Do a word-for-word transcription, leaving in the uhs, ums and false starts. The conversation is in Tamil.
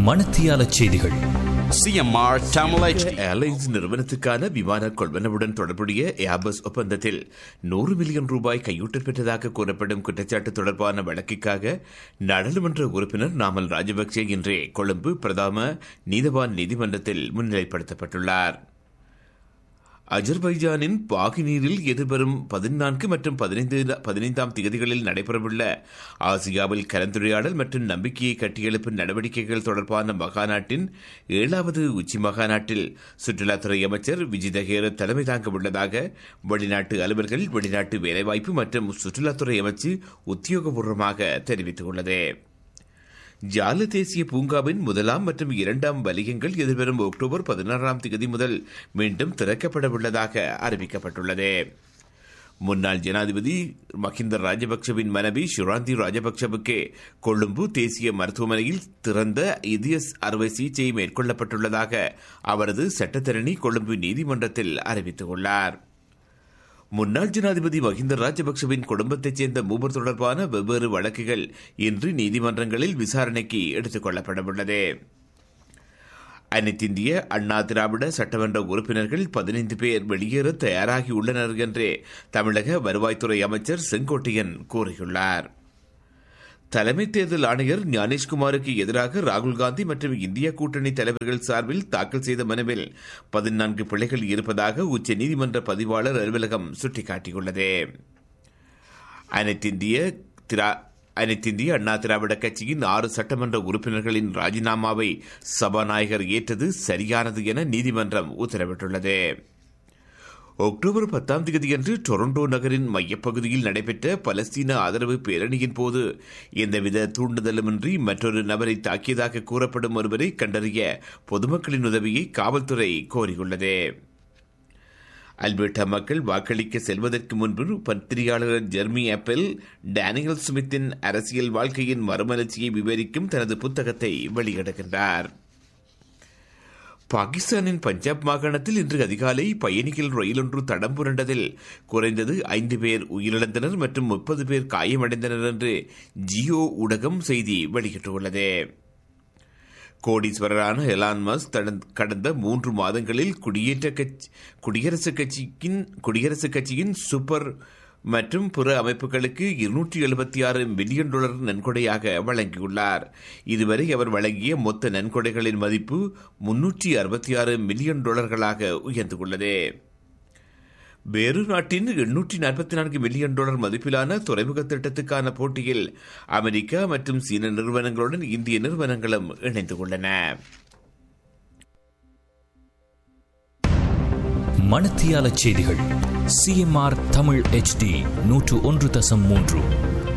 மணத்தியால செய்திகள். சிஎம்ஆர் தமிழ் ஏர்லைன்ஸ் நிறுவனத்துக்கான விமான கொள்வனவுடன் தொடர்புடைய ஏர்பஸ் ஒப்பந்தத்தில் நூறு மில்லியன் ரூபாய் கையூட்டல் பெற்றதாக கூறப்படும் குற்றச்சாட்டு தொடர்பான வழக்குக்காக நாடாளுமன்ற உறுப்பினர் நாமல் ராஜபக்சே இன்றே கொழும்பு பிரதான நீதவான் நீதிமன்றத்தில் முன்னிலைப்படுத்தப்பட்டுள்ளார். அஜர்பைஜானின் பாகினீரில் எதிர்வரும் பதினான்கு மற்றும் பதினைந்து பதினைந்தாம் தேதிகளில் நடைபெறவுள்ள ஆசியாவில் கலந்துரையாடல் மற்றும் நம்பிக்கையை கட்டியெழுப்பும் நடவடிக்கைகள் தொடர்பான மகாநாட்டின் ஏழாவது உச்சி மகாநாட்டில் சுற்றுலாத்துறை அமைச்சர் விஜித ஹேர தலைமை தாங்க உள்ளதாக வெளிநாட்டு அலுவல்கள், வெளிநாட்டு வேலைவாய்ப்பு மற்றும் சுற்றுலாத்துறை அமைச்சு உத்தியோகபூர்வமாக தெரிவித்துள்ளது. ஜால தேசிய பூங்காவின் முதலாம் மற்றும் இரண்டாம் வலயங்கள் எதிர்வரும் அக்டோபர் பதினாறாம் தேதி முதல் மீண்டும் திறக்கப்பட உள்ளதாக அறிவிக்கப்பட்டுள்ளது. முன்னாள் ஜனாதிபதி மஹிந்த ராஜபக்சவின் மனைவி ஷுராந்தி ராஜபக்சவுக்கு கொழும்பு தேசிய மருத்துவமனையில் திறந்த இதய அறுவை சிகிச்சை மேற்கொள்ளப்பட்டுள்ளதாக அவரது சட்டத்தரணி கொழும்பு நீதிமன்றத்தில் அறிவித்துள்ளார். முன்னாள் ஜனாதிபதி மஹிந்த ராஜபக்சவின் குடும்பத்தைச் சேர்ந்த மூவர் தொடர்பான வெவ்வேறு வழக்குகள் இன்று நீதிமன்றங்களில் விசாரணைக்கு எடுத்துக் கொள்ளப்படவுள்ளது. அனைத்திந்திய அண்ணா திராவிட சட்டமன்ற உறுப்பினர்கள் பதினைந்து பேர் வெளியேற தயாராகியுள்ளனர் என்று தமிழக வருவாய்த்துறை அமைச்சர் செங்கோட்டையன் கூறியுள்ளார். தலைமை தேர்தல் ஆணையர் ஞானேஷ்குமாருக்கு எதிராக ராகுல்காந்தி மற்றும் இந்திய கூட்டணி தலைவர்கள் சார்பில் தாக்கல் செய்த மனுவில் பதினான்கு பிழைகள் இருப்பதாக உச்சநீதிமன்ற பதிவாளர் அலுவலகம் சுட்டிக்காட்டியுள்ளது. அனைத்திந்திய அனைத்திந்திய அண்ணா திராவிட கட்சியின் ஆறு சட்டமன்ற உறுப்பினர்களின் ராஜினாமாவை சபாநாயகர் ஏற்றது சரியானது என நீதிமன்றம் உத்தரவிட்டுள்ளது. அக்டோபர் பத்தாம் தேதியன்று டொரண்டோ நகரின் மையப்பகுதியில் நடைபெற்ற பலஸ்தீன ஆதரவு பேரணியின் போது எந்தவித தூண்டுதலுமின்றி மற்றொரு நபரை தாக்கியதாக கூறப்படும் ஒருவரை கண்டறிய பொதுமக்களின் உதவியை காவல்துறை கோரியுள்ளது. அல்பர்டா மக்கள் வாக்களிக்க செல்வதற்கு முன்பு பத்திரிகையாளர் ஜெர்மி ஆப்பிள் டேனியல் ஸ்மித்தின் அரசியல் வாழ்க்கையின் மறுமலர்ச்சியை விவரிக்கும் தனது புத்தகத்தை வெளியிடுகின்றார். பாகிஸ்தானின் பஞ்சாப் மாகாணத்தில் இன்று அதிகாலை பயணிகள் ரயில் ஒன்று தடம் புரண்டதில் குறைந்தது ஐந்து பேர் உயிரிழந்தனர் மற்றும் முப்பது பேர் காயமடைந்தனர் என்று ஜியோ ஊடகம் செய்தி வெளியிட்டுள்ளது. கோடீஸ்வரரான எலான் மஸ்க் கடந்த மூன்று மாதங்களில் குடியரசுக் கட்சியின் குடியரசுக் கட்சியின் சூப்பர் மற்றும் பிற அமைப்புகளுக்கு இருநூற்றி எழுபத்தி ஆறு மில்லியன் டாலர் நன்கொடையாக வழங்கியுள்ளார். இதுவரை அவர் வழங்கிய மொத்த நன்கொடைகளின் மதிப்பு முன்னூற்றி அறுபத்தி ஆறு மில்லியன் டாலர்களாக உயர்ந்துள்ளது. வேறு நாட்டின் எண்ணூற்றி நாற்பத்தி நான்கு மில்லியன் டாலர் மதிப்பிலான துறைமுக திட்டத்துக்கான போட்டியில் அமெரிக்கா மற்றும் சீன நிறுவனங்களுடன் இந்திய நிறுவனங்களும் இணைந்துள்ளன. மணத்தியால செய்திகள். சிஎம்ஆர் தமிழ் எச்டி நூற்று ஒன்று தசம் மூன்று.